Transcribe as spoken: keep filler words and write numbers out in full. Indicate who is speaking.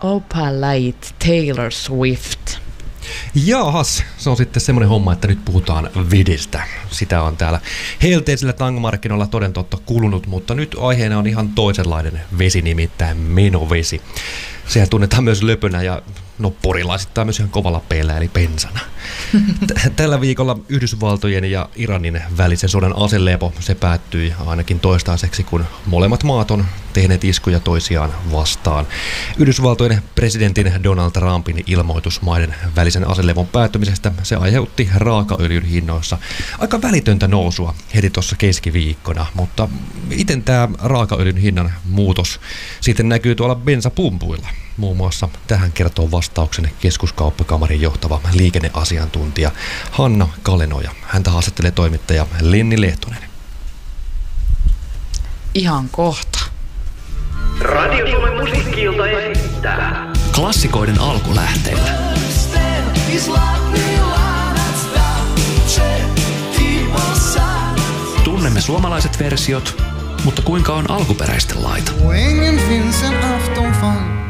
Speaker 1: Opalite Taylor Swift.
Speaker 2: Jaahas, se on sitten semmoinen homma, että nyt puhutaan vedestä. Sitä on täällä helteisillä tangomarkkinoilla toden totta kulunut, mutta nyt aiheena on ihan toisenlainen vesi, nimittäin menovesi. Sehän tunnetaan myös löpönä ja no porilaisittain myös ihan kovalla peellä, eli bensana. Tällä viikolla Yhdysvaltojen ja Iranin välisen sodan aselepo, se päättyi ainakin toistaiseksi, kun molemmat maat on tehneet iskuja toisiaan vastaan. Yhdysvaltojen presidentin Donald Trumpin ilmoitus maiden välisen aselevon päättymisestä, se aiheutti raakaöljyn hinnoissa aika välitöntä nousua heti tuossa keskiviikkona, mutta miten tämä raakaöljyn hinnan muutos sitten näkyy tuolla bensapumpuilla? Muun muassa tähän kertoo vastauksen Keskuskauppakamarin johtava liikenneasiantuntija Hanna Kalenoja. Häntä haastattelee toimittaja Lenni Lehtonen.
Speaker 1: Ihan kohta.
Speaker 3: Radio Suomen musiikki-ilta esittää
Speaker 4: klassikoiden alkulähteillä. Tunnemme suomalaiset versiot, mutta kuinka on alkuperäisten laita?
Speaker 5: Och ingen finns en afton fan